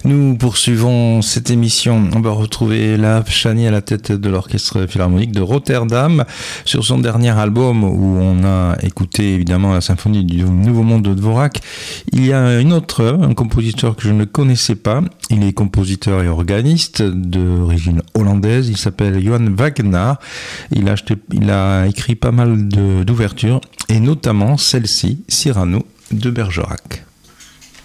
Nous poursuivons cette émission. On va retrouver Laaf Chani à la tête de l'Orchestre Philharmonique de Rotterdam sur son dernier album où on a écouté évidemment la symphonie du Nouveau Monde de Dvorak. Il y a un compositeur que je ne connaissais pas. Il est compositeur et organiste d'origine hollandaise. Il s'appelle Johan Wagner. Il a écrit pas mal d'ouvertures et notamment celle-ci, Cyrano de Bergerac.